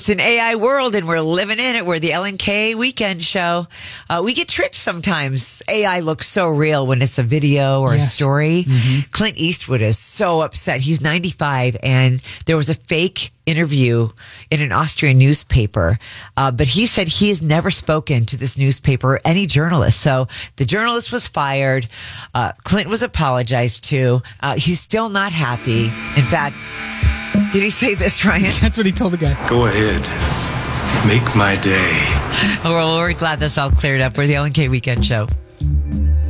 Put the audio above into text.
It's an AI world and we're living in it. We're the Ellen K Weekend Show. We get tricked sometimes. AI looks so real when it's a video or a story. Clint Eastwood is so upset. He's 95 and there was a fake interview in an Austrian newspaper. But he said he has never spoken to this newspaper or any journalist. So the journalist was fired. Clint was apologized to. He's still not happy. In fact, did he say this, Ryan? That's what he told the guy. Go ahead. Make my day. Oh, well, we're glad this all cleared up. We're the Ellen K Weekend Show.